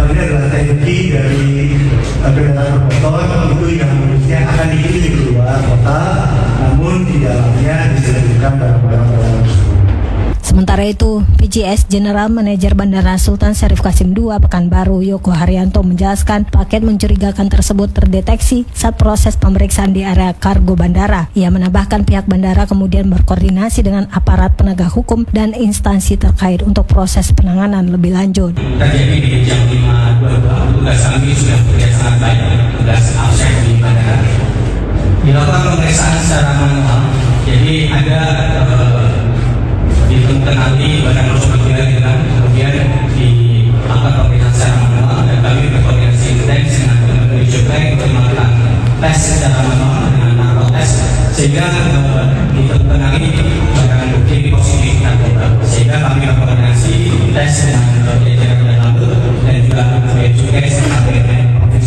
hal ini adalah teknologi dari kendaraan bermotor itu yang harusnya akan dikirim keluar kota, namun di dalamnya disediakan barang-barang tersebut. Sementara itu, PJS General Manager Bandara Sultan Syarif Qasim II Pekanbaru Yoko Haryanto menjelaskan paket mencurigakan tersebut terdeteksi saat proses pemeriksaan di area kargo bandara. Ia menambahkan pihak bandara kemudian berkoordinasi dengan aparat penegak hukum dan instansi terkait untuk proses penanganan lebih lanjut. Terjadi di jam 5.22, tugas kami sudah bekerja sangat baik, tugas absen di bandara. Dilakukan pemeriksaan secara manual, jadi ada ditemukan nanti barang tersebut hilang, kemudian dilakukan pemeriksaan secara manual dan kami berkoordinasi intens dengan teman-teman di Joplek untuk melakukan tes secara manual dengan narkotes sehingga ditemukan nanti barang bukti positif narkoba, sehingga kami berkoordinasi tes dengan jajaran dan lanut dan juga juga dengan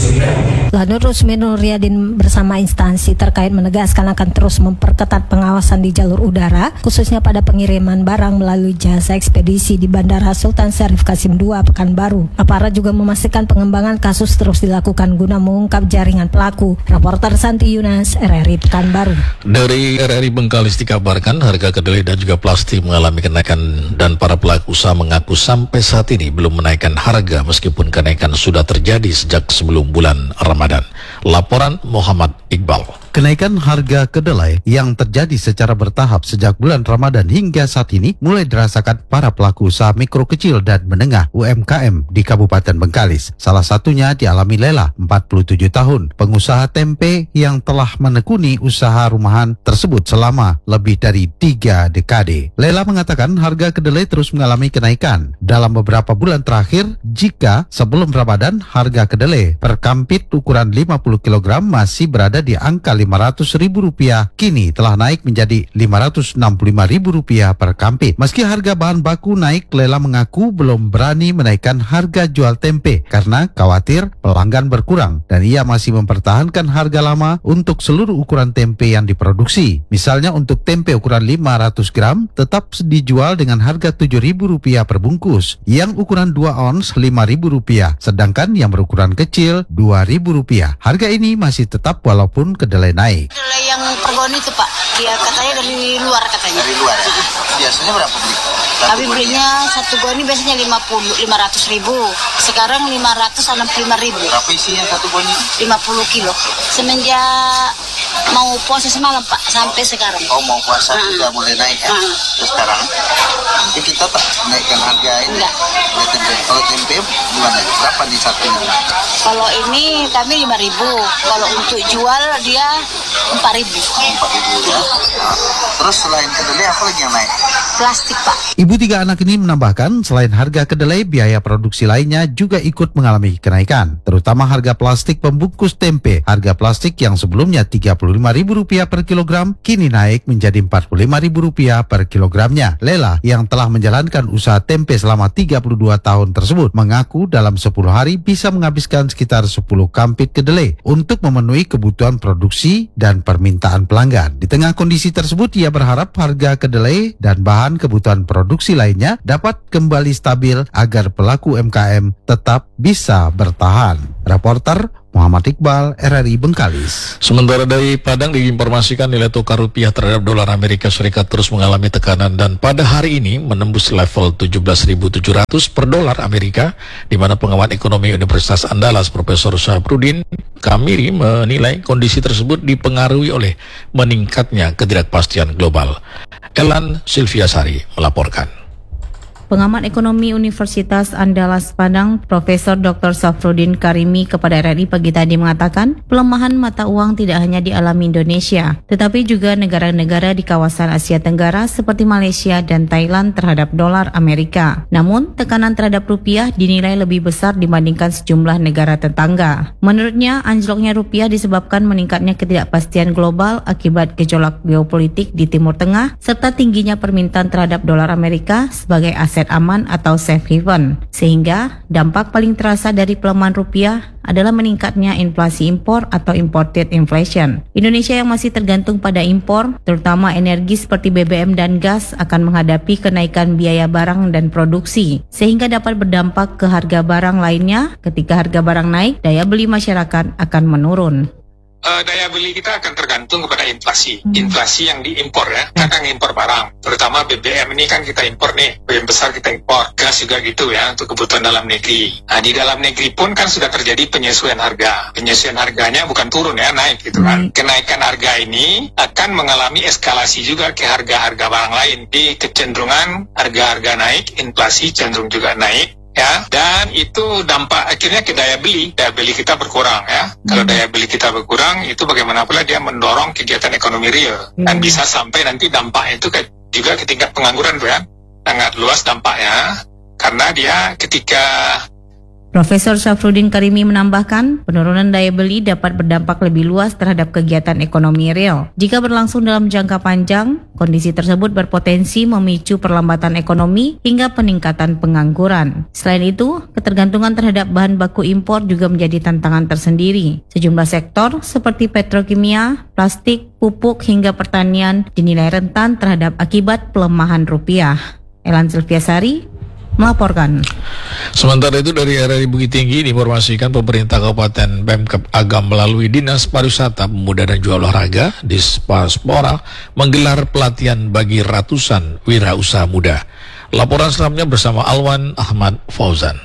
Lanut Rusmi Nuryadin bersama instansi terkait menegaskan akan terus memperketat pengawasan di jalur udara, khususnya pada pengiriman barang melalui jasa ekspedisi di Bandara Sultan Syarif Qasim II Pekanbaru. Aparat juga memastikan pengembangan kasus terus dilakukan guna mengungkap jaringan pelaku. Reporter Santi Yunas, RRI Pekanbaru. Dari RRI Bengkalis dikabarkan harga kedelai dan juga plastik mengalami kenaikan dan para pelaku usaha mengaku sampai saat ini belum menaikkan harga meskipun kenaikan sudah terjadi sejak sebelum bulan Ramadan. Laporan Muhammad Iqbal. Kenaikan harga kedelai yang terjadi secara bertahap sejak bulan Ramadan hingga saat ini mulai dirasakan para pelaku usaha mikro kecil dan menengah UMKM di Kabupaten Bengkalis. Salah satunya dialami Lela, 47 tahun, pengusaha tempe yang telah menekuni usaha rumahan tersebut selama lebih dari 3 dekade. Lela mengatakan harga kedelai terus mengalami kenaikan dalam beberapa bulan terakhir. Jika sebelum Ramadan harga kedelai per kampit ukuran 50 kg masih berada di angka Rp500.000, kini telah naik menjadi Rp565.000 per kampit. Meski harga bahan baku naik, Lela mengaku belum berani menaikkan harga jual tempe karena khawatir pelanggan berkurang dan ia masih mempertahankan harga lama untuk seluruh ukuran tempe yang diproduksi. Misalnya untuk tempe ukuran 500 gram tetap dijual dengan harga Rp7.000 per bungkus, yang ukuran 2 ons Rp5.000, sedangkan yang berukuran kecil Rp2.000. Harga ini masih tetap walaupun kedelai naik. Kedelai yang pergoni itu Pak, dia katanya dari luar katanya. Dari luar ya? Biasanya berapa beli? Kami belinya satu goni biasanya 500.000, sekarang 565.000. Berapa isinya satu goni? 50 kilo. Semenjak mau puasa semalam Pak, sampai sekarang. Oh, mau puasa sudah mulai naik ya? Sekarang. Jadi kita tak naikkan harga ini. Enggak. Tempe. Kalau tempe gimana? Berapa nih satunya? Kalau ini kami 5.000, kalau untuk jual dia 4.000. 4.000 ya. Terus selain kedelai apa lagi yang naik? Plastik Pak. Ibu 3 anak ini menambahkan selain harga kedelai, biaya produksi lainnya juga ikut mengalami kenaikan, terutama harga plastik pembungkus tempe. Harga plastik yang sebelumnya Rp35.000 per kilogram kini naik menjadi Rp45.000 per kilogramnya. Lela yang telah menjalankan usaha tempe selama 32 tahun tersebut mengaku dalam 10 hari bisa menghabiskan sekitar 10 kampit kedelai untuk memenuhi kebutuhan produksi dan permintaan pelanggan. Di tengah kondisi tersebut, ia berharap harga kedelai dan bahan kebutuhan produksi lainnya dapat kembali stabil agar pelaku UMKM tetap bisa bertahan. Reporter Muhammad Iqbal, RRI Bengkalis. Sementara dari Padang diinformasikan nilai tukar rupiah terhadap dolar Amerika Serikat terus mengalami tekanan dan pada hari ini menembus level 17.700 per dolar Amerika, di mana pengamat ekonomi Universitas Andalas Profesor Syafruddin Kamiri menilai kondisi tersebut dipengaruhi oleh meningkatnya ketidakpastian global. Elan Silviasari melaporkan. Pengamat ekonomi Universitas Andalas Padang, Profesor Dr. Syafruddin Karimi kepada RRI pagi tadi mengatakan, pelemahan mata uang tidak hanya dialami Indonesia, tetapi juga negara-negara di kawasan Asia Tenggara seperti Malaysia dan Thailand terhadap dolar Amerika. Namun, tekanan terhadap rupiah dinilai lebih besar dibandingkan sejumlah negara tetangga. Menurutnya, anjloknya rupiah disebabkan meningkatnya ketidakpastian global akibat gejolak geopolitik di Timur Tengah, serta tingginya permintaan terhadap dolar Amerika sebagai aset aset aman atau safe haven. Sehingga dampak paling terasa dari pelemahan rupiah adalah meningkatnya inflasi impor atau imported inflation. Indonesia yang masih tergantung pada impor, terutama energi seperti BBM dan gas, akan menghadapi kenaikan biaya barang dan produksi, sehingga dapat berdampak ke harga barang lainnya. Ketika harga barang naik, daya beli masyarakat akan menurun. Daya beli kita akan tergantung kepada inflasi yang diimpor ya. Kita akan impor barang, terutama BBM ini kan kita impor nih, BBM besar kita impor, gas juga gitu ya untuk kebutuhan dalam negeri. Nah di dalam negeri pun kan sudah terjadi penyesuaian harga. Penyesuaian harganya bukan turun ya, naik gitu kan. Kenaikan harga ini akan mengalami eskalasi juga ke harga-harga barang lain. Di kecenderungan harga-harga naik, inflasi cenderung juga naik. Ya, dan itu dampak akhirnya ke daya beli kita berkurang ya. Kalau daya beli kita berkurang, itu bagaimana pula dia mendorong kegiatan ekonomi real dan bisa sampai nanti dampaknya itu juga ke tingkat pengangguran tuh ya, sangat luas dampaknya karena dia ketika Profesor Safruddin Karimi menambahkan, penurunan daya beli dapat berdampak lebih luas terhadap kegiatan ekonomi real. Jika berlangsung dalam jangka panjang, kondisi tersebut berpotensi memicu perlambatan ekonomi hingga peningkatan pengangguran. Selain itu, ketergantungan terhadap bahan baku impor juga menjadi tantangan tersendiri. Sejumlah sektor seperti petrokimia, plastik, pupuk hingga pertanian dinilai rentan terhadap akibat pelemahan rupiah. Elan Silviasari melaporkan. Sementara itu dari RRI Bukit Tinggi diinformasikan pemerintah Kabupaten Pemkab Agam melalui Dinas Pariwisata, Pemuda dan Juga Olahraga Dispaspora menggelar pelatihan bagi ratusan wirausaha muda. Laporan selengkapnya bersama Alwan Ahmad Fauzan.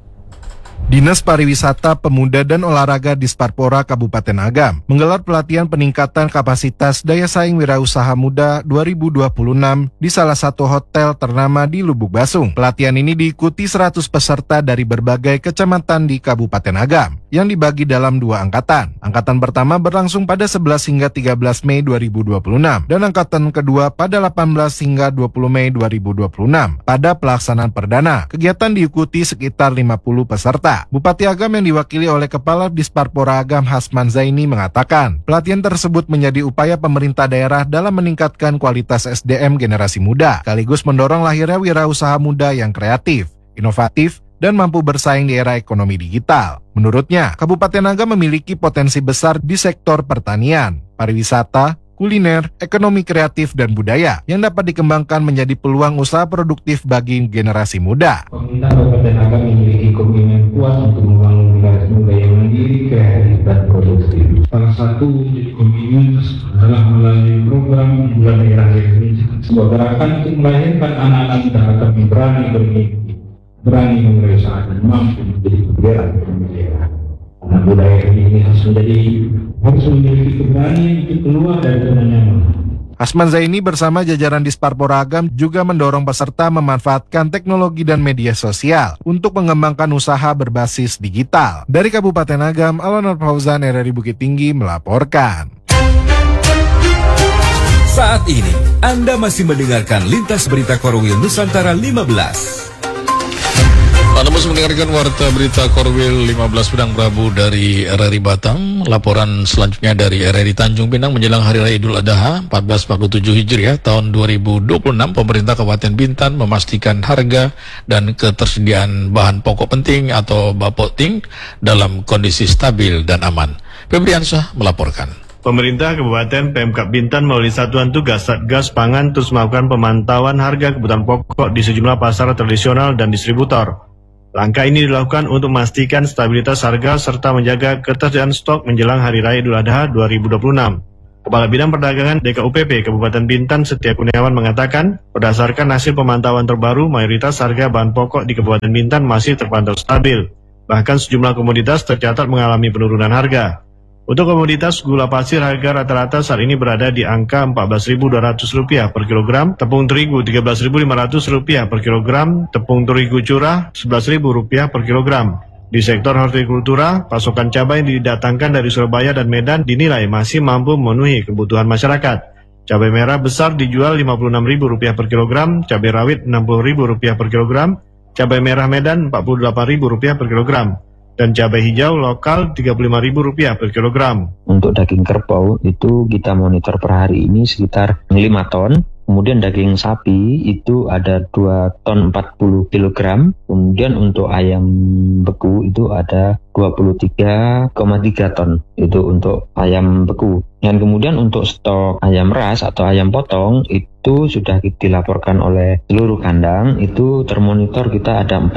Dinas Pariwisata, Pemuda dan Olahraga Disparpora Kabupaten Agam menggelar pelatihan peningkatan kapasitas daya saing wirausaha muda 2026 di salah satu hotel ternama di Lubuk Basung. Pelatihan ini diikuti 100 peserta dari berbagai kecamatan di Kabupaten Agam yang dibagi dalam 2 angkatan. Angkatan pertama berlangsung pada 11 hingga 13 Mei 2026 dan angkatan kedua pada 18 hingga 20 Mei 2026 pada pelaksanaan perdana. Kegiatan diikuti sekitar 50 peserta. Bupati Agam yang diwakili oleh Kepala Disparpora Agam Hasman Zaini mengatakan, pelatihan tersebut menjadi upaya pemerintah daerah dalam meningkatkan kualitas SDM generasi muda, sekaligus mendorong lahirnya wirausaha muda yang kreatif, inovatif, dan mampu bersaing di era ekonomi digital. Menurutnya, Kabupaten Agam memiliki potensi besar di sektor pertanian, pariwisata, kuliner, ekonomi kreatif, dan budaya yang dapat dikembangkan menjadi peluang usaha produktif bagi generasi muda. Pemerintah Kabupaten Agam memiliki komitmen kuat untuk membangun generasi muda yang mandiri, kreatif, dan produktif. Salah satu komitmen adalah melalui program Bulan Daerah ini sebuah gerakan untuk melahirkan anak-anak muda agar berani bermimpi, berani memberusaha dan mampu menjadi penggerak ekonomi daerah. Anak muda ini harus memiliki keberanian untuk keluar dari zona nyaman. Hasman Zaini bersama jajaran Disparpora Agam juga mendorong peserta memanfaatkan teknologi dan media sosial untuk mengembangkan usaha berbasis digital. Dari Kabupaten Agam, Alwan Fauzan, RRI Bukit Tinggi melaporkan. Saat ini, Anda masih mendengarkan Lintas Berita Korwil Nusantara 15. Anda masih mendengarkan Warta Berita Korwil 15 Padang Prabu dari RRI Batam. Laporan selanjutnya dari RRI Tanjung Pinang menjelang Hari Raya Idul Adha 1447 Hijriah tahun 2026. Pemerintah Kabupaten Bintan memastikan harga dan ketersediaan bahan pokok penting atau Bapokting dalam kondisi stabil dan aman. Febriansyah melaporkan. Pemerintah Kabupaten Pemkab Bintan melalui Satuan Tugas Satgas Pangan terus melakukan pemantauan harga kebutuhan pokok di sejumlah pasar tradisional dan distributor. Langkah ini dilakukan untuk memastikan stabilitas harga serta menjaga ketersediaan stok menjelang Hari Raya Idul Adha 2026. Kepala Bidang Perdagangan DKUPP Kabupaten Bintan Setia Kurniawan mengatakan, berdasarkan hasil pemantauan terbaru, mayoritas harga bahan pokok di Kabupaten Bintan masih terpantau stabil. Bahkan sejumlah komoditas tercatat mengalami penurunan harga. Untuk komoditas gula pasir, harga rata-rata saat ini berada di angka Rp14.200 per kilogram, tepung terigu Rp13.500 per kilogram, tepung terigu curah Rp11.000 per kilogram. Di sektor hortikultura, pasokan cabai yang didatangkan dari Surabaya dan Medan dinilai masih mampu memenuhi kebutuhan masyarakat. Cabai merah besar dijual Rp56.000 per kilogram, cabai rawit Rp60.000 per kilogram, cabai merah Medan Rp48.000 per kilogram. Dan cabai hijau lokal Rp35.000 per kilogram. Untuk daging kerbau itu kita monitor per hari ini sekitar 5 ton. Kemudian daging sapi itu ada 2 ton 40 kg. Kemudian untuk ayam beku itu ada 23,3 ton. Itu untuk ayam beku. Dan kemudian untuk stok ayam ras atau ayam potong itu sudah dilaporkan oleh seluruh kandang. Itu termonitor kita ada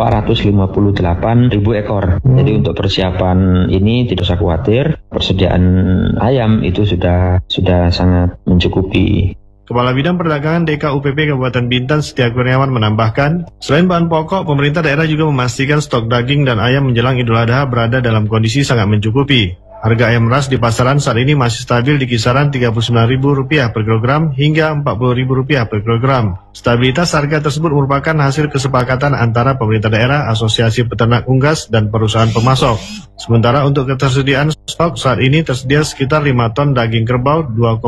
458.000 ekor. Jadi untuk persiapan ini tidak usah khawatir. Persediaan ayam itu sudah sangat mencukupi. Kepala Bidang Perdagangan DKUPP Kabupaten Bintan Setia Kurniawan menambahkan, selain bahan pokok, pemerintah daerah juga memastikan stok daging dan ayam menjelang Idul Adha berada dalam kondisi sangat mencukupi. Harga ayam ras di pasaran saat ini masih stabil di kisaran Rp39.000 per kilogram hingga Rp40.000 per kilogram. Stabilitas harga tersebut merupakan hasil kesepakatan antara pemerintah daerah, asosiasi peternak unggas, dan perusahaan pemasok. Sementara untuk ketersediaan stok saat ini tersedia sekitar 5 ton daging kerbau,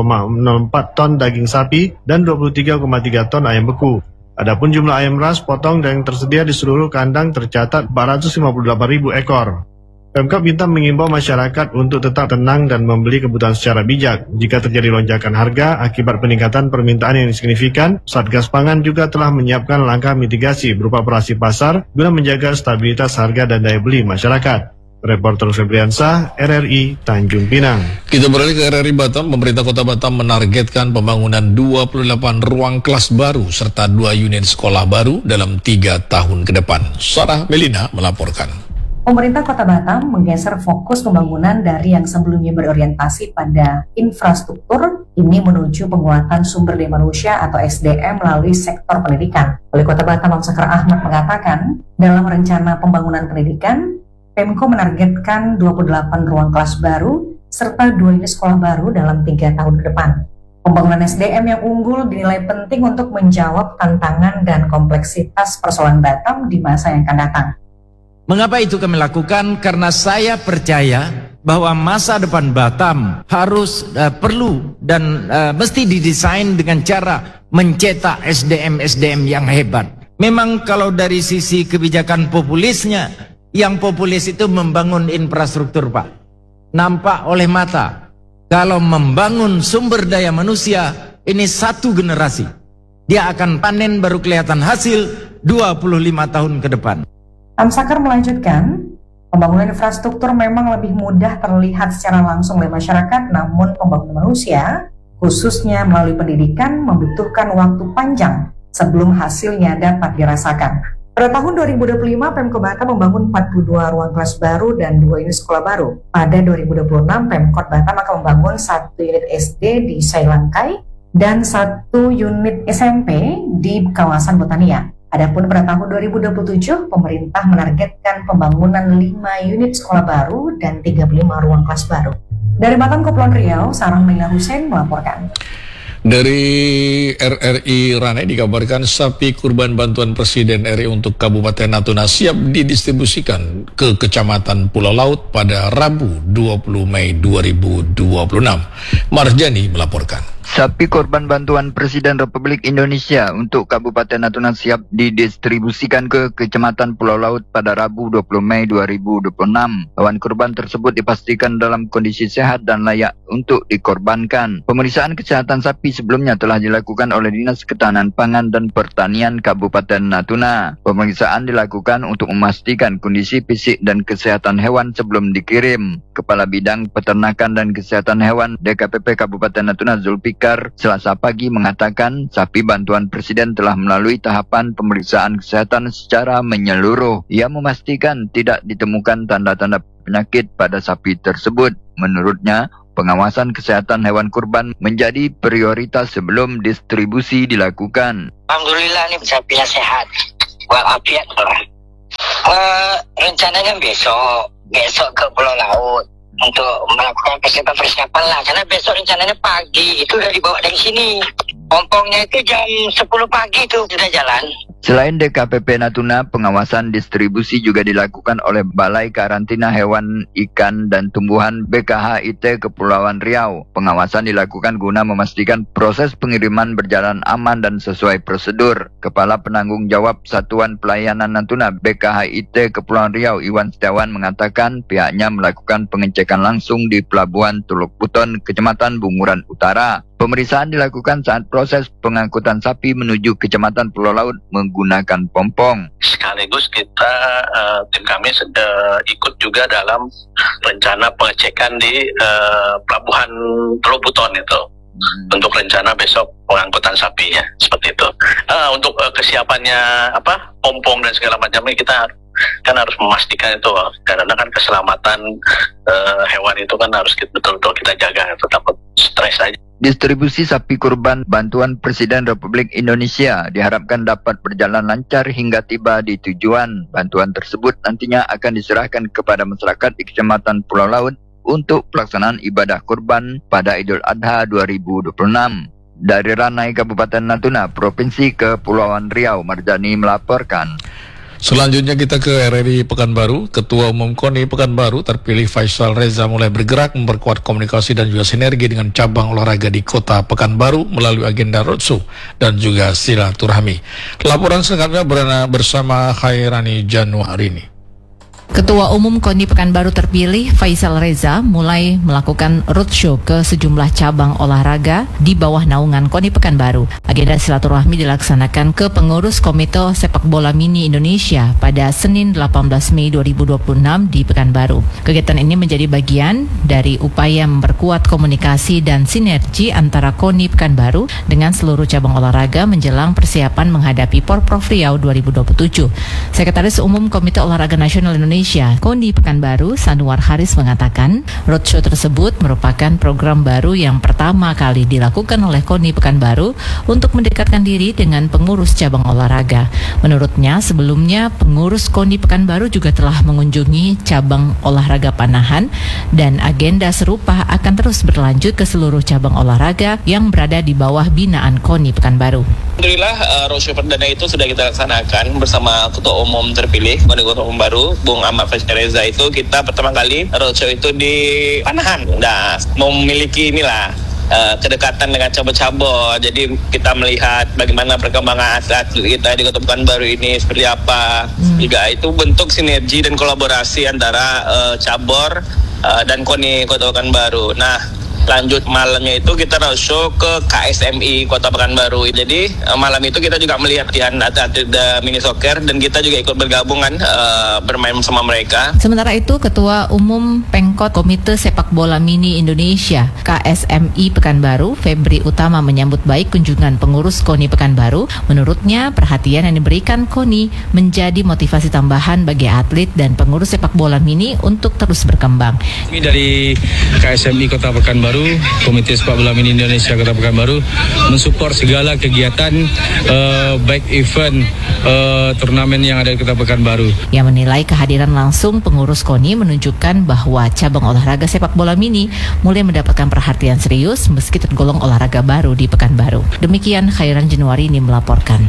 2,04 ton daging sapi, dan 23,3 ton ayam beku. Adapun jumlah ayam ras potong yang tersedia di seluruh kandang tercatat 458.000 ekor. Pemkab Bintan mengimbau masyarakat untuk tetap tenang dan membeli kebutuhan secara bijak. Jika terjadi lonjakan harga akibat peningkatan permintaan yang signifikan, Satgas Pangan juga telah menyiapkan langkah mitigasi berupa operasi pasar guna menjaga stabilitas harga dan daya beli masyarakat. Reporter Febriansah, RRI Tanjung Pinang. Kita beralih ke RRI Batam. Pemerintah Kota Batam menargetkan pembangunan 28 ruang kelas baru serta 2 unit sekolah baru dalam 3 tahun ke depan. Sarah Melina melaporkan. Pemerintah Kota Batam menggeser fokus pembangunan dari yang sebelumnya berorientasi pada infrastruktur ini menuju penguatan sumber daya manusia atau SDM melalui sektor pendidikan. Wali Kota Batam Amsakar Ahmad mengatakan, dalam rencana pembangunan pendidikan, Pemko menargetkan 28 ruang kelas baru serta 2 unit sekolah baru dalam 3 tahun ke depan. Pembangunan SDM yang unggul dinilai penting untuk menjawab tantangan dan kompleksitas persoalan Batam di masa yang akan datang. Mengapa itu kami lakukan? Karena saya percaya bahwa masa depan Batam harus perlu dan mesti didesain dengan cara mencetak SDM yang hebat. Memang kalau dari sisi kebijakan populisnya, yang populis itu membangun infrastruktur, Pak. Nampak oleh mata. Kalau membangun sumber daya manusia, ini 1 generasi. Dia akan panen baru kelihatan hasil 25 tahun ke depan. Amsakar melanjutkan, pembangunan infrastruktur memang lebih mudah terlihat secara langsung oleh masyarakat, namun pembangunan manusia, khususnya melalui pendidikan, membutuhkan waktu panjang sebelum hasilnya dapat dirasakan. Pada tahun 2025, Pemko Batam membangun 42 ruang kelas baru dan 2 unit sekolah baru. Pada 2026, Pemkot Batam akan membangun 1 unit SD di Sailangkai dan 1 unit SMP di kawasan Botania. Adapun pada tahun 2027, pemerintah menargetkan pembangunan 5 unit sekolah baru dan 35 ruang kelas baru. Dari Batam, Kepulauan Riau, Sarah Melina Hussein melaporkan. Dari RRI Ranai dikabarkan sapi kurban bantuan Presiden RI untuk Kabupaten Natuna siap didistribusikan ke Kecamatan Pulau Laut pada Rabu 20 Mei 2026. Marjani melaporkan. Sapi korban bantuan Presiden Republik Indonesia untuk Kabupaten Natuna siap didistribusikan ke Kecamatan Pulau Laut pada Rabu 20 Mei 2026. Hewan kurban tersebut dipastikan dalam kondisi sehat dan layak untuk dikorbankan. Pemeriksaan kesehatan sapi sebelumnya telah dilakukan oleh Dinas Ketahanan Pangan dan Pertanian Kabupaten Natuna. Pemeriksaan dilakukan untuk memastikan kondisi fisik dan kesehatan hewan sebelum dikirim. Kepala Bidang Peternakan dan Kesehatan Hewan DKPP Kabupaten Natuna Zulfikar Selasa pagi mengatakan sapi bantuan Presiden telah melalui tahapan pemeriksaan kesehatan secara menyeluruh. Ia memastikan tidak ditemukan tanda-tanda penyakit pada sapi tersebut. Menurutnya, pengawasan kesehatan hewan kurban menjadi prioritas sebelum distribusi dilakukan. Alhamdulillah nih sapinya sehat, walafiat lah. Rencananya besok ke Pulau Laut untuk melakukan persiapan lah, karena besok rencananya pagi itu udah dibawa dari sini. Pompongnya itu jam 10 pagi itu sudah jalan. Selain DKPP Natuna, pengawasan distribusi juga dilakukan oleh Balai Karantina Hewan, Ikan, dan Tumbuhan BKHIT Kepulauan Riau. Pengawasan dilakukan guna memastikan proses pengiriman berjalan aman dan sesuai prosedur. Kepala Penanggung Jawab Satuan Pelayanan Natuna BKHIT Kepulauan Riau, Iwan Setiawan, mengatakan pihaknya melakukan pengecekan langsung di Pelabuhan Teluk Buton, Kecamatan Bunguran Utara. Pemeriksaan dilakukan saat proses pengangkutan sapi menuju Kecamatan Pulau Laut menggunakan pompong. Sekaligus kita tim kami ikut juga dalam rencana pengecekan di Pelabuhan Teluk Buton itu. Untuk rencana besok pengangkutan sapinya seperti itu. Untuk kesiapannya pompong dan segala macamnya kita kan harus memastikan itu, karena kan keselamatan hewan itu kan harus betul-betul kita jaga, takut stres aja. Distribusi sapi kurban bantuan Presiden Republik Indonesia diharapkan dapat berjalan lancar hingga tiba di tujuan. Bantuan tersebut nantinya akan diserahkan kepada masyarakat di Kecamatan Pulau Laut untuk pelaksanaan ibadah kurban pada Idul Adha 2026. Dari Ranai, Kabupaten Natuna, Provinsi Kepulauan Riau, Marjani melaporkan. Selanjutnya kita ke RRI Pekanbaru. Ketua Umum KONI Pekanbaru terpilih Faisal Reza mulai bergerak memperkuat komunikasi dan juga sinergi dengan cabang olahraga di kota Pekanbaru melalui agenda roadshow dan juga silaturahmi. Laporan selengkapnya bersama Khairani Januarini. Ketua Umum KONI Pekanbaru terpilih Faisal Reza mulai melakukan roadshow ke sejumlah cabang olahraga di bawah naungan KONI Pekanbaru. Agenda silaturahmi dilaksanakan ke pengurus Komite Sepak Bola Mini Indonesia pada Senin 18 Mei 2026 di Pekanbaru. Kegiatan ini menjadi bagian dari upaya memperkuat komunikasi dan sinergi antara KONI Pekanbaru dengan seluruh cabang olahraga menjelang persiapan menghadapi Porprov Riau 2027. Sekretaris Umum Komite Olahraga Nasional Indonesia KONI Pekanbaru, Sanuar Haris mengatakan, roadshow tersebut merupakan program baru yang pertama kali dilakukan oleh KONI Pekanbaru untuk mendekatkan diri dengan pengurus cabang olahraga. Menurutnya, sebelumnya pengurus KONI Pekanbaru juga telah mengunjungi cabang olahraga panahan dan agenda serupa akan terus berlanjut ke seluruh cabang olahraga yang berada di bawah binaan KONI Pekanbaru. Alhamdulillah, roadshow perdana itu sudah kita laksanakan bersama Ketua Umum terpilih KONI Kota Pekanbaru, Bung Ahmad Faisal Reza. Itu kita pertama kali roadshow itu di Panahan. Nah, memiliki kedekatan dengan cabur-cabur. Jadi kita melihat bagaimana perkembangan atlet kita di Kota Pekanbaru ini seperti apa. Juga itu bentuk sinergi dan kolaborasi antara cabur dan KONI Kota Pekanbaru. Nah, lanjut malamnya itu kita roadshow ke KSMI Kota Pekanbaru. Jadi malam itu kita juga melihat atlet mini soccer dan kita juga ikut bergabung bermain sama mereka. Sementara itu, Ketua Umum Pengkot Komite Sepak Bola Mini Indonesia KSMI Pekanbaru, Febri Utama menyambut baik kunjungan pengurus KONI Pekanbaru. Menurutnya, perhatian yang diberikan KONI menjadi motivasi tambahan bagi atlet dan pengurus sepak bola mini untuk terus berkembang. Kami dari KSMI Kota Pekanbaru, Komite Sepak Bola Mini Indonesia Kota Pekanbaru, mensupport segala kegiatan baik event turnamen yang ada di Kota Pekanbaru. Yang menilai kehadiran langsung pengurus KONI menunjukkan bahwa cabang olahraga sepak bola mini mulai mendapatkan perhatian serius meski tergolong olahraga baru di Pekanbaru. Demikian Khairan Januarini melaporkan.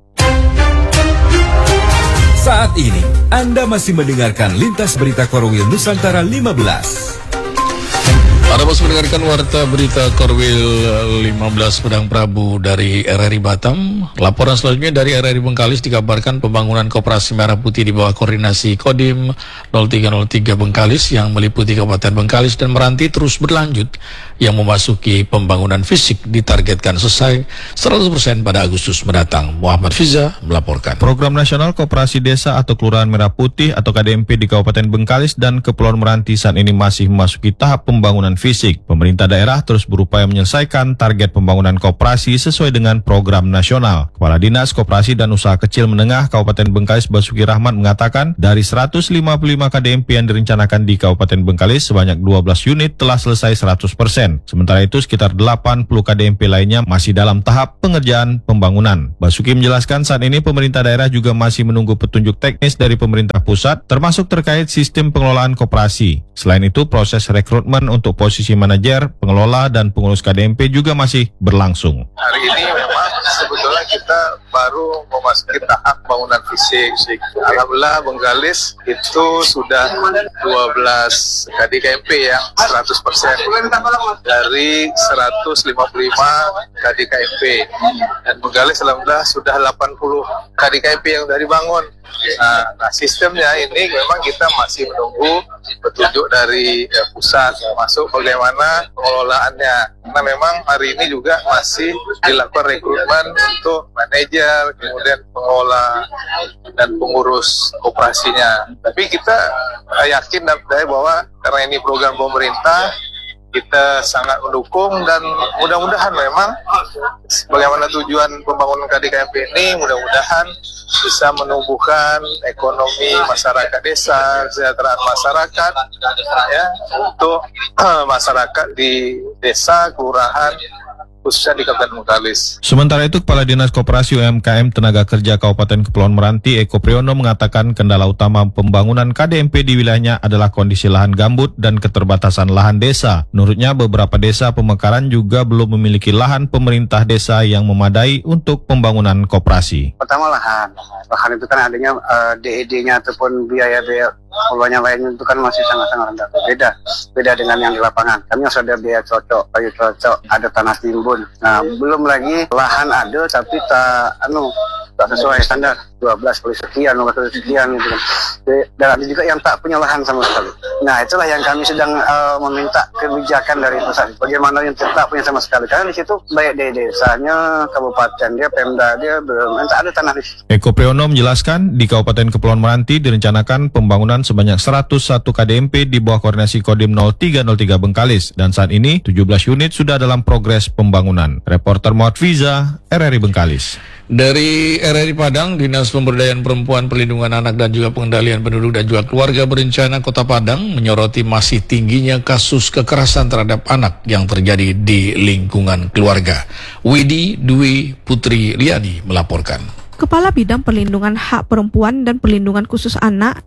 Saat ini Anda masih mendengarkan Lintas Berita Korwil Nusantara 15. Anda masih mendengarkan Warta Berita Korwil 15 Pedang Prabu dari RRI Batam. Laporan selanjutnya dari RRI Bengkalis dikabarkan pembangunan Koperasi Merah Putih di bawah koordinasi Kodim 0303 Bengkalis yang meliputi Kabupaten Bengkalis dan Meranti terus berlanjut, yang memasuki pembangunan fisik ditargetkan selesai 100% pada Agustus mendatang. Muhammad Fiza melaporkan. Program Nasional Koperasi Desa atau Kelurahan Merah Putih atau KDMP di Kabupaten Bengkalis dan Kepulauan Meranti saat ini masih memasuki tahap pembangunan fisik. Pemerintah daerah terus berupaya menyelesaikan target pembangunan koperasi sesuai dengan program nasional. Kepala Dinas Koperasi dan Usaha Kecil Menengah Kabupaten Bengkalis Basuki Rahmat mengatakan dari 155 KDMP yang direncanakan di Kabupaten Bengkalis, sebanyak 12 unit telah selesai 100%. Sementara itu sekitar 80 KDMP lainnya masih dalam tahap pengerjaan pembangunan. Basuki menjelaskan saat ini pemerintah daerah juga masih menunggu petunjuk teknis dari pemerintah pusat termasuk terkait sistem pengelolaan koperasi. Selain itu proses rekrutmen untuk posisi manajer, pengelola, dan pengurus KDMP juga masih berlangsung. Hari ini memang sebetulnya kita baru memasuki tahap bangunan fisik. Alhamdulillah Bengkalis itu sudah 12 KDKMP yang 100% dari 155 KDKMP. Dan Bengkalis alhamdulillah sudah 80 KDKMP yang sudah dibangun. Nah, sistemnya ini memang kita masih menunggu petunjuk dari pusat, masuk bagaimana pengelolaannya. Karena memang hari ini juga masih dilakukan rekrutmen untuk manajer, kemudian pengelola dan pengurus operasinya. Tapi kita yakin dan percaya bahwa karena ini program pemerintah, kita sangat mendukung dan mudah-mudahan memang bagaimana tujuan pembangunan KDKMP ini mudah-mudahan bisa menumbuhkan ekonomi masyarakat desa, kesejahteraan masyarakat ya untuk masyarakat di desa, kelurahan, khususnya di Kabupaten Bengkalis. Sementara itu, Kepala Dinas Koperasi UMKM Tenaga Kerja Kabupaten Kepulauan Meranti, Eko Priyono, mengatakan kendala utama pembangunan KDMP di wilayahnya adalah kondisi lahan gambut dan keterbatasan lahan desa. Menurutnya, beberapa desa pemekaran juga belum memiliki lahan pemerintah desa yang memadai untuk pembangunan koperasi. Pertama lahan itu kan adanya DED-nya ataupun biaya-biaya keluarnya lainnya itu kan masih sangat-sangat rendah. Beda dengan yang di lapangan. Kami harus ada biaya cocok, kayu cocok, ada tanah timbun. Nah, belum lagi lahan ada tapi tak sesuai standar 12 kali sekian, 12 kali sekian gitu kan. Dan ada juga yang tak punya lahan sama sekali. Nah, itulah yang kami sedang meminta kebijakan dari pusat. Bagaimana yang tak punya sama sekali. Karena di situ baik di desanya, kabupaten dia, Pemda dia belum ada tanah di situ. Eko Priyono menjelaskan, di Kabupaten Kepulauan Meranti direncanakan pembangunan sebanyak 101 KDMP di bawah koordinasi Kodim 0303 Bengkalis, dan saat ini 17 unit sudah dalam progres pembangunan. Reporter Muhammad Fiza, RRI Bengkalis. Dari RRI Padang, Dinas Pemberdayaan Perempuan, Perlindungan Anak dan juga Pengendalian Penduduk dan juga Keluarga Berencana Kota Padang menyoroti masih tingginya kasus kekerasan terhadap anak yang terjadi di lingkungan keluarga. Widi Dwi Putri Liani melaporkan. Kepala Bidang Perlindungan Hak Perempuan dan Perlindungan Khusus Anak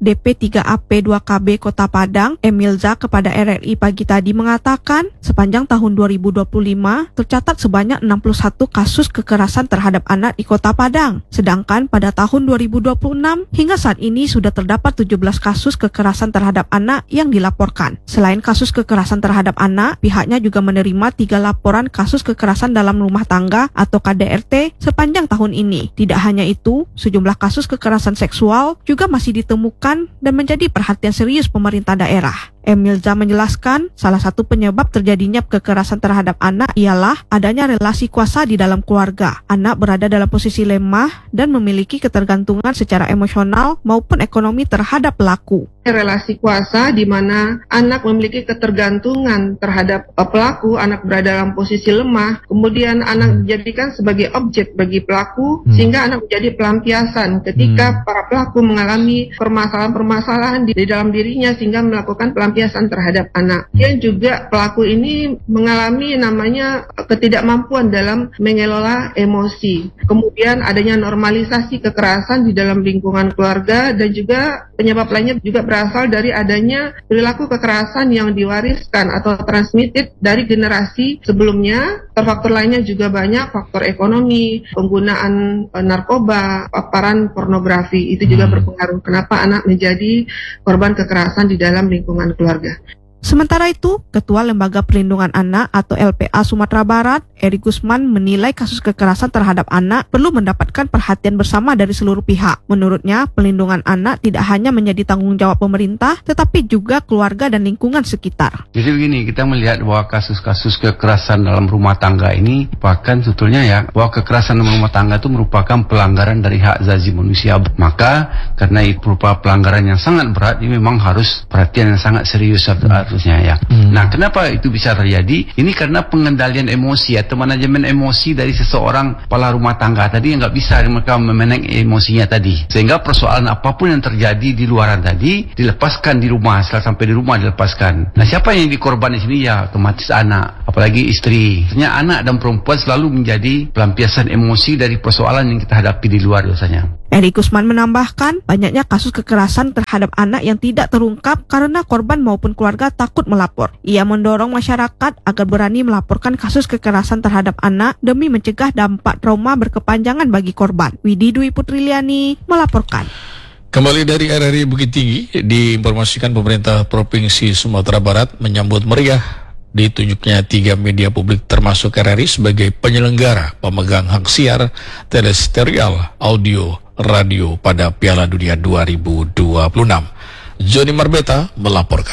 DP3AP2KB Kota Padang, Emilza, kepada RRI pagi tadi mengatakan sepanjang tahun 2025 tercatat sebanyak 61 kasus kekerasan terhadap anak di Kota Padang. Sedangkan pada tahun 2026 hingga saat ini sudah terdapat 17 kasus kekerasan terhadap anak yang dilaporkan. Selain kasus kekerasan terhadap anak, pihaknya juga menerima 3 laporan kasus kekerasan dalam rumah tangga atau KDRT sepanjang tahun ini. Tidak hanya itu, sejumlah kasus kekerasan seksual juga masih ditemukan dan menjadi perhatian serius pemerintah daerah. Emilza menjelaskan, salah satu penyebab terjadinya kekerasan terhadap anak ialah adanya relasi kuasa di dalam keluarga. Anak berada dalam posisi lemah dan memiliki ketergantungan secara emosional maupun ekonomi terhadap pelaku. Relasi kuasa di mana anak memiliki ketergantungan terhadap pelaku, anak berada dalam posisi lemah, kemudian anak dijadikan sebagai objek bagi pelaku, sehingga anak menjadi pelampiasan ketika para pelaku mengalami permasalahan-permasalahan di dalam dirinya sehingga melakukan pelampiasan terhadap anak. Dan juga pelaku ini mengalami namanya ketidakmampuan dalam mengelola emosi. Kemudian adanya normalisasi kekerasan di dalam lingkungan keluarga, dan juga penyebab lainnya juga berasal dari adanya perilaku kekerasan yang diwariskan atau transmitted dari generasi sebelumnya. Faktor lainnya juga banyak, faktor ekonomi, penggunaan narkoba, paparan pornografi, itu juga berpengaruh kenapa anak menjadi korban kekerasan di dalam lingkungan keluarga. Sementara itu, Ketua Lembaga Perlindungan Anak atau LPA Sumatera Barat, Eri Gusman, menilai kasus kekerasan terhadap anak perlu mendapatkan perhatian bersama dari seluruh pihak. Menurutnya, perlindungan anak tidak hanya menjadi tanggung jawab pemerintah, tetapi juga keluarga dan lingkungan sekitar. Jadi begini, kita melihat bahwa kasus-kasus kekerasan dalam rumah tangga ini merupakan sebetulnya bahwa kekerasan dalam rumah tangga itu merupakan pelanggaran dari hak asasi manusia. Maka, karena itu merupakan pelanggaran yang sangat berat, ini memang harus perhatian yang sangat serius harusnya Nah, kenapa itu bisa terjadi? Ini karena pengendalian emosi atau manajemen emosi dari seseorang kepala rumah tangga tadi yang nggak bisa mereka memanage emosinya tadi. Sehingga persoalan apapun yang terjadi di luaran tadi dilepaskan di rumah, setelah sampai di rumah dilepaskan. Nah, siapa yang dikorban di sini? Ya, otomatis anak, apalagi istri. Sebenarnya anak dan perempuan selalu menjadi pelampiasan emosi dari persoalan yang kita hadapi di luar biasanya. Eri Gusman menambahkan, banyaknya kasus kekerasan terhadap anak yang tidak terungkap karena korban maupun keluarga takut melapor. Ia mendorong masyarakat agar berani melaporkan kasus kekerasan terhadap anak demi mencegah dampak trauma berkepanjangan bagi korban. Widi Dwi Putri Liani melaporkan. Kembali dari RRI Bukit Tinggi, diinformasikan pemerintah Provinsi Sumatera Barat menyambut meriah ditunjuknya 3 media publik termasuk RRI sebagai penyelenggara pemegang hak siar teleserial audio radio pada Piala Dunia 2026. Joni Marbeta melaporkan.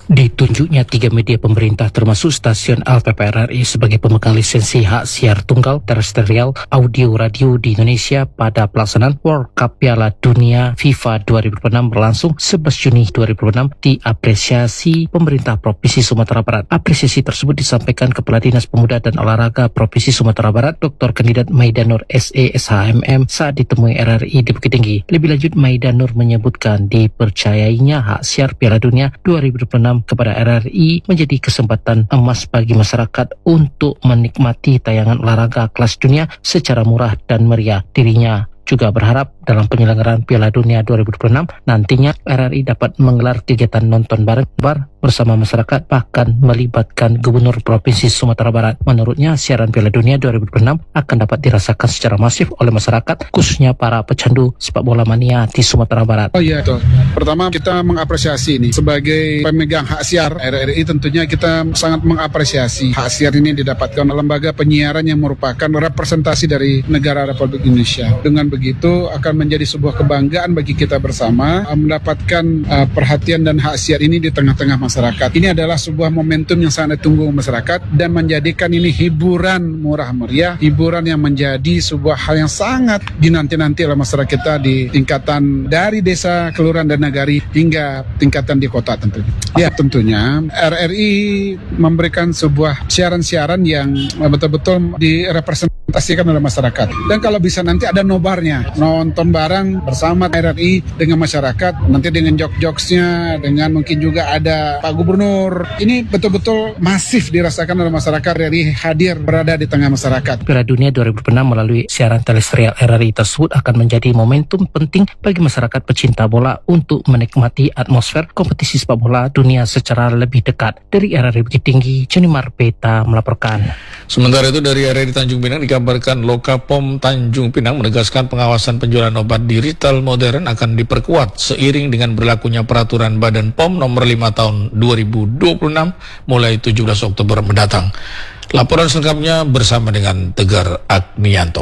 Ditunjuknya 3 media pemerintah termasuk stasiun LPP RRI sebagai pemegang lisensi hak siar tunggal terestrial audio radio di Indonesia pada pelaksanaan World Cup Piala Dunia FIFA 2006 berlangsung 11 Juni 2006 diapresiasi pemerintah Provinsi Sumatera Barat. Apresiasi tersebut disampaikan Kepala Dinas Pemuda dan Olahraga Provinsi Sumatera Barat Dr. Kandidat Maidanur SE SHMM saat ditemui RRI di Bukit Tinggi. Lebih lanjut, Maidanur menyebutkan dipercayainya hak siar Piala Dunia 2006 kepada RRI menjadi kesempatan emas bagi masyarakat untuk menikmati tayangan olahraga kelas dunia secara murah dan meriah. Dirinya juga berharap dalam penyelenggaraan Piala Dunia 2026 nantinya RRI dapat menggelar kegiatan nonton bareng bersama masyarakat, bahkan melibatkan Gubernur Provinsi Sumatera Barat. Menurutnya, siaran Piala Dunia 2026 akan dapat dirasakan secara masif oleh masyarakat, khususnya para pecandu sepak bola mania di Sumatera Barat. Oh iya, itu. Pertama, kita mengapresiasi ini sebagai pemegang hak siar RRI, tentunya kita sangat mengapresiasi hak siar ini didapatkan oleh lembaga penyiaran yang merupakan representasi dari negara Republik Indonesia. Dengan begitu akan menjadi sebuah kebanggaan bagi kita bersama mendapatkan perhatian dan hak siar ini di tengah-tengah masyarakat. Ini adalah sebuah momentum yang sangat ditunggu masyarakat dan menjadikan ini hiburan murah meriah, hiburan yang menjadi sebuah hal yang sangat dinanti-nanti oleh masyarakat kita di tingkatan dari desa, kelurahan dan nagari hingga tingkatan di kota tentunya. Ya, tentunya RRI memberikan sebuah siaran-siaran yang betul-betul direpresentasikan oleh masyarakat. Dan kalau bisa nanti ada nobarnya, nonton bareng bersama RRI dengan masyarakat, nanti dengan jok-joksnya, dengan mungkin juga ada Pak Gubernur. Ini betul-betul masif dirasakan oleh masyarakat. RRI hadir berada di tengah masyarakat. Piala Dunia 2006 melalui siaran terestrial RRI tersebut akan menjadi momentum penting bagi masyarakat pecinta bola untuk menikmati atmosfer kompetisi sepak bola dunia secara lebih dekat. Dari RRI Bukit Tinggi, Joni Marbeta melaporkan. Sementara itu dari RRI Tanjung Pinang dikabarkan Lokapom Tanjung Pinang menegaskan pengawasan penjualan obat di retail modern akan diperkuat seiring dengan berlakunya peraturan Badan POM nomor 5 tahun 2026 mulai 17 Oktober mendatang. Laporan selengkapnya bersama dengan Tegar Agnianto.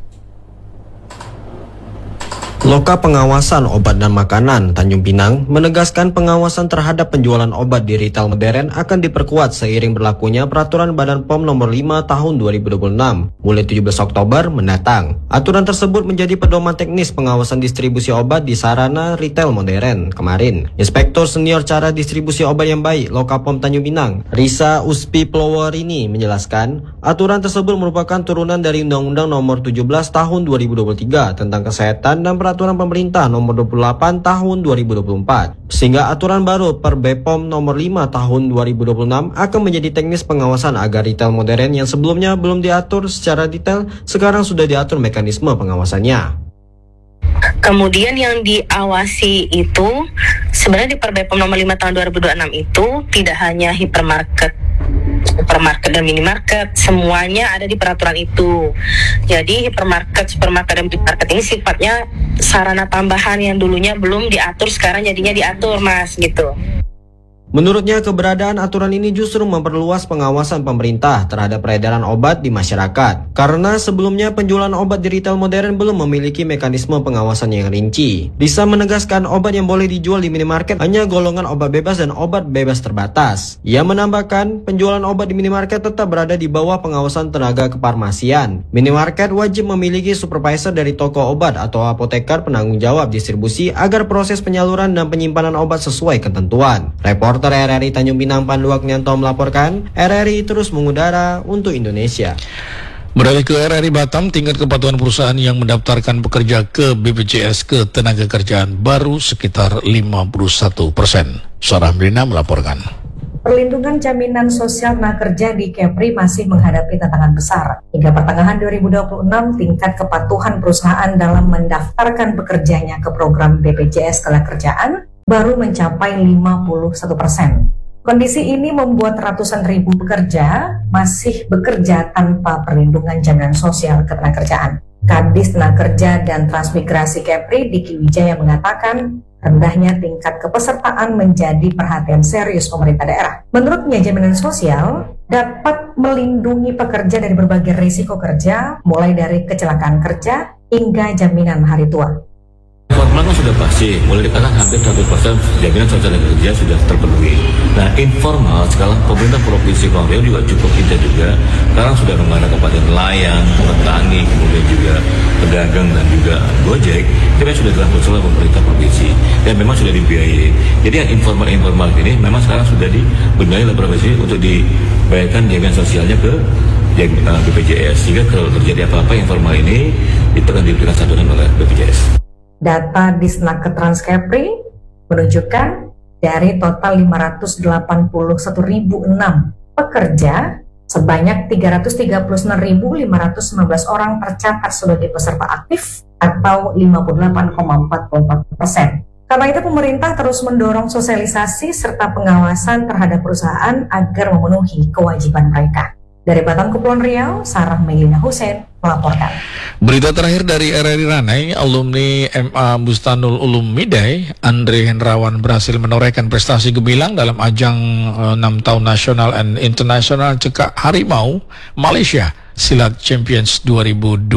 Loka Pengawasan Obat dan Makanan Tanjung Pinang menegaskan pengawasan terhadap penjualan obat di retail modern akan diperkuat seiring berlakunya peraturan Badan POM nomor 5 tahun 2026 mulai 17 Oktober mendatang. Aturan tersebut menjadi pedoman teknis pengawasan distribusi obat di sarana retail modern kemarin. Inspektur Senior Cara Distribusi Obat yang Baik Loka POM Tanjung Pinang, Risa Uspi Plowerini menjelaskan, aturan tersebut merupakan turunan dari Undang-Undang nomor 17 tahun 2023 tentang kesehatan dan Peraturan Pemerintah nomor 28 tahun 2024, sehingga aturan baru per BPOM nomor 5 tahun 2026 akan menjadi teknis pengawasan agar retail modern yang sebelumnya belum diatur secara detail sekarang sudah diatur mekanisme pengawasannya. Kemudian yang diawasi itu sebenarnya di per BPOM nomor 5 tahun 2026 itu tidak hanya supermarket dan minimarket, semuanya ada di peraturan itu. Jadi supermarket dan minimarket ini sifatnya sarana tambahan yang dulunya belum diatur, sekarang jadinya diatur, Mas, gitu. Menurutnya, keberadaan aturan ini justru memperluas pengawasan pemerintah terhadap peredaran obat di masyarakat. Karena sebelumnya penjualan obat di retail modern belum memiliki mekanisme pengawasan yang rinci. Risa menegaskan obat yang boleh dijual di minimarket hanya golongan obat bebas dan obat bebas terbatas. Ia menambahkan, penjualan obat di minimarket tetap berada di bawah pengawasan tenaga kefarmasian. Minimarket wajib memiliki supervisor dari toko obat atau apoteker penanggung jawab distribusi agar proses penyaluran dan penyimpanan obat sesuai ketentuan. Reporter RRI Tanjung Pinang Pandu Agnianto melaporkan, RRI terus mengudara untuk Indonesia. Beralih ke RRI Batam, tingkat kepatuhan perusahaan yang mendaftarkan pekerja ke BPJS Ketenagakerjaan baru sekitar 51%. Sarah Mrina melaporkan. Perlindungan jaminan sosial tenaga kerja di Kepri masih menghadapi tantangan besar. Hingga pertengahan 2026, tingkat kepatuhan perusahaan dalam mendaftarkan pekerjanya ke program BPJS Ketenagakerjaan baru mencapai 51%. Kondisi ini membuat ratusan ribu pekerja masih bekerja tanpa perlindungan jaminan sosial ketenagakerjaan. Kadis Tenaga Kerja dan Transmigrasi Kepri Diki Wijaya mengatakan, rendahnya tingkat kepesertaan menjadi perhatian serius pemerintah daerah. Menurutnya, jaminan sosial dapat melindungi pekerja dari berbagai risiko kerja, mulai dari kecelakaan kerja hingga jaminan hari tua. formal kan sudah pasti, mulai dikatakan hampir 100% jaminan sosial kerja sudah terpenuhi. Nah, informal sekarang pemerintah Provinsi Kepulauan Riau juga cukup kita juga. Sekarang sudah kemana kepada nelayan, petani, kemudian juga pedagang dan juga Gojek. Itu memang sudah dilakukan oleh pemerintah provinsi dan memang sudah dibiayai. Jadi yang informal ini memang sekarang sudah dibiayai oleh provinsi untuk dibayarkan jaminan sosialnya ke BPJS, sehingga kalau terjadi apa-apa informal ini itu akan diberikan santunan oleh BPJS. Data Disnakertrans Kepri menunjukkan dari total 581.006 pekerja, sebanyak 339.519 orang tercatat sebagai peserta aktif atau 58,44%. Karena itu pemerintah terus mendorong sosialisasi serta pengawasan terhadap perusahaan agar memenuhi kewajiban mereka. Dari Batam Kepulauan Riau, Sarah Melina Hussein melaporkan. Berita terakhir dari RRI Ranai, alumni MA Bustanul Ulum Midai, Andre Hendrawan berhasil menorehkan prestasi gemilang dalam ajang 6 tahun nasional and internasional Cekak Harimau Malaysia Silat Champions 2026.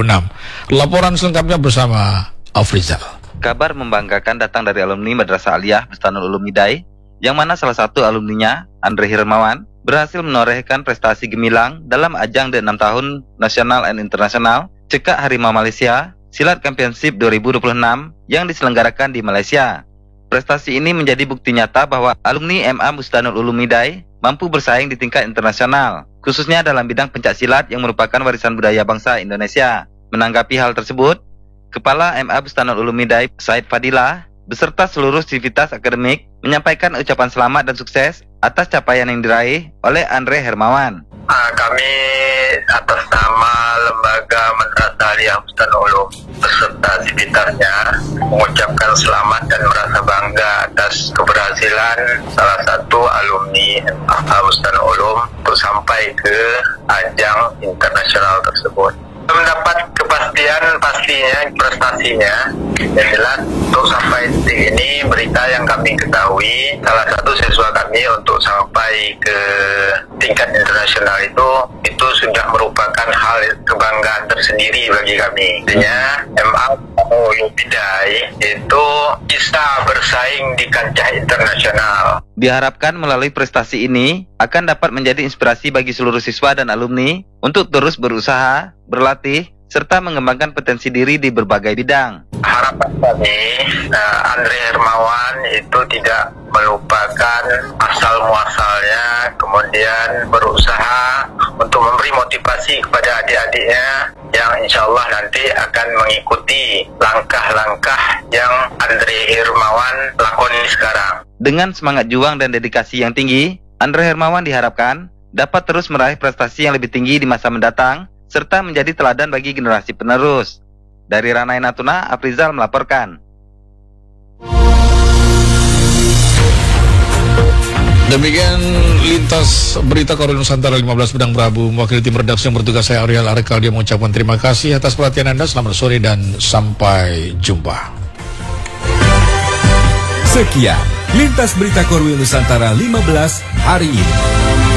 Laporan selengkapnya bersama Afrizal. Kabar membanggakan datang dari alumni Madrasah Aliyah Bustanul Ulum Midai, yang mana salah satu alumninya, Andre Hermawan, berhasil menorehkan prestasi gemilang dalam ajang 6 tahun nasional and internasional Cekak Harimau Malaysia Silat Championship 2026 yang diselenggarakan di Malaysia. Prestasi ini menjadi bukti nyata bahwa alumni MA Bustanul Ulum Midai mampu bersaing di tingkat internasional, khususnya dalam bidang pencak silat yang merupakan warisan budaya bangsa Indonesia. Menanggapi hal tersebut, Kepala MA Bustanul Ulum Midai, Said Fadilah, beserta seluruh sivitas akademik menyampaikan ucapan selamat dan sukses atas capaian yang diraih oleh Andre Hermawan. Kami atas nama Lembaga Madrasah Aliyah Bustanul Ulum beserta sivitasnya mengucapkan selamat dan merasa bangga atas keberhasilan salah satu alumni MA Bustanul Ulum untuk sampai ke ajang internasional tersebut. Mendapat kepastian pastinya prestasinya, yang jelas untuk sampai detik ini berita yang kami ketahui salah satu siswa kami untuk sampai ke tingkat internasional itu sudah merupakan hal kebanggaan tersendiri bagi kami. Artinya MA Ulum Midai itu bisa bersaing di kancah internasional. Diharapkan melalui prestasi ini akan dapat menjadi inspirasi bagi seluruh siswa dan alumni untuk terus berusaha, berlatih, serta mengembangkan potensi diri di berbagai bidang. Harapan kami, Andre Hermawan itu tidak melupakan asal-muasalnya, kemudian berusaha untuk memberi motivasi kepada adik-adiknya yang insya Allah nanti akan mengikuti langkah-langkah yang Andre Hermawan lakoni sekarang. Dengan semangat juang dan dedikasi yang tinggi, Andre Hermawan diharapkan dapat terus meraih prestasi yang lebih tinggi di masa mendatang, serta menjadi teladan bagi generasi penerus. Dari Ranai Natuna, Afrizal melaporkan. Demikian lintas berita Korwil Nusantara 15 Pedang Prabu. Mewakili tim redaksi yang bertugas, saya Ariel Arkaldia mengucapkan terima kasih atas perhatian Anda. Selamat sore dan sampai jumpa. Sekian lintas berita Korwil Nusantara 15 hari ini.